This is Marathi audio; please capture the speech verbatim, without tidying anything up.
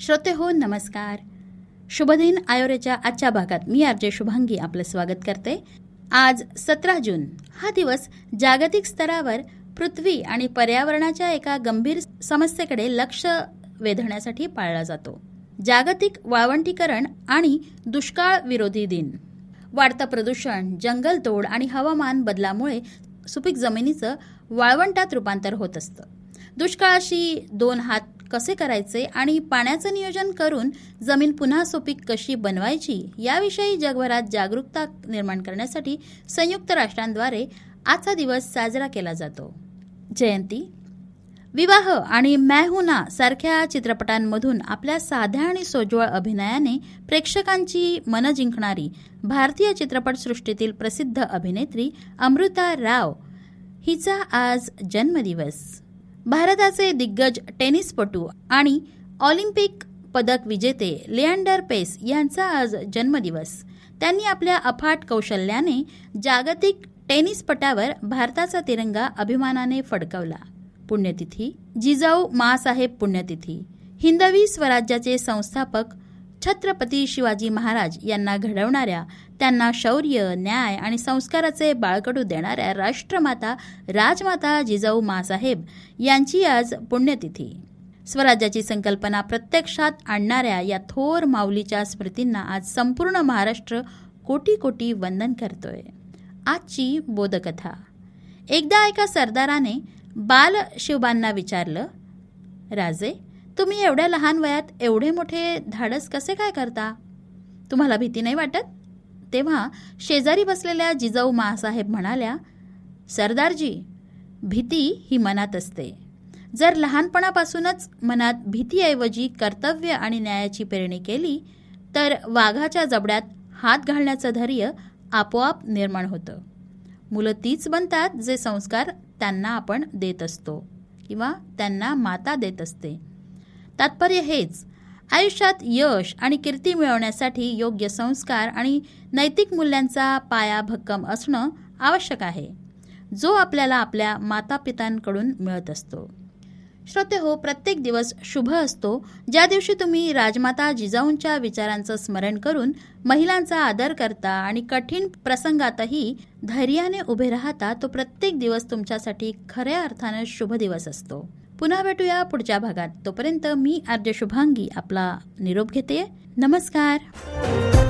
श्रोते हो नमस्कार. शुभदिन आयोरेच्या आजच्या भागात मी आरजे शुभांगी आपलं स्वागत करते. आज सतरा जून हा दिवस जागतिक स्तरावर पृथ्वी आणि पर्यावरणाच्या एका गंभीर समस्येकडे लक्ष वेधण्यासाठी पाळला जातो. जागतिक वाळवंटीकरण आणि दुष्काळ विरोधी दिन. वाढतं प्रदूषण, जंगलतोड आणि हवामान बदलामुळे सुपीक जमिनीचं वाळवंटात रूपांतर होत असतं. दुष्काळाशी दोन हात कसे करायचे आणि पाण्याचं नियोजन करून जमीन पुन्हा सुपीक कशी बनवायची याविषयी जगभरात जागरूकता निर्माण करण्यासाठी संयुक्त राष्ट्रांद्वारे आजचा दिवस साजरा केला जातो. जयंती. विवाह आणि मैं हूं ना सारख्या चित्रपटांमधून आपल्या साध्या आणि सोज्वळ अभिनयाने प्रेक्षकांची मनं जिंकणारी भारतीय चित्रपटसृष्टीतील प्रसिद्ध अभिनेत्री अमृता राव हिचा आज जन्मदिवस. भारताचे दिग्गज टेनिसपटू आणि ऑलिम्पिक पदक विजेते लिएंडर पेस यांचा आज जन्मदिवस. त्यांनी आपल्या अफाट कौशल्याने जागतिक टेनिसपटावर भारताचा तिरंगा अभिमानाने फडकवला. पुण्यतिथी. जिजाऊ माँसाहेब पुण्यतिथी. हिंदवी स्वराज्याचे संस्थापक छत्रपती शिवाजी महाराज यांना घडवणाऱ्या, त्यांना शौर्य, न्याय आणि संस्काराचे बाळकडू देणाऱ्या राष्ट्रमाता राजमाता जिजाऊ माँसाहेब यांची आज पुण्यतिथी. स्वराज्याची संकल्पना प्रत्यक्षात आणणाऱ्या या थोर माऊलीच्या स्मृतींना आज संपूर्ण महाराष्ट्र कोटी कोटी वंदन करतोय. आजची बोधकथा. एकदा एका सरदाराने बाल शिवबांना विचारलं, राजे, तुम्ही एवढ्या लहान वयात एवढे मोठे धाडस कसे काय करता? तुम्हाला भीती नाही वाटत? तेव्हा शेजारी बसलेल्या जिजाऊ माँसाहेब म्हणाल्या, सरदारजी, भीती ही मनात असते. जर लहानपणापासूनच मनात भीतीऐवजी कर्तव्य आणि न्यायाची पेरणी केली तर वाघाच्या जबड्यात हात घालण्याचं धैर्य आपोआप निर्माण होतं. मुलं तीच बनतात जे संस्कार त्यांना आपण देत असतो किंवा त्यांना माता देत असते. तात्पर्य हेच, आयुष्यात यश आणि कीर्ती मिळवण्यासाठी योग्य संस्कार आणि नैतिक मूल्यांचा पाया भक्कम असणं आवश्यक आहे, जो आपल्याला आपल्या मातापित्यांकडून मिळत असतो. श्रोते हो, प्रत्येक दिवस शुभ असतो ज्या दिवशी तुम्ही राजमाता जिजाऊंच्या विचारांचं स्मरण करून महिलांचा आदर करता आणि कठीण प्रसंगातही धैर्याने उभे राहता. तो प्रत्येक दिवस तुमच्यासाठी खऱ्या अर्थानं शुभ दिवस असतो. पुन्हा भेटूया पुढच्या भागात. तोपर्यंत मी आरजे शुभांगी आपला निरोप घेते. नमस्कार.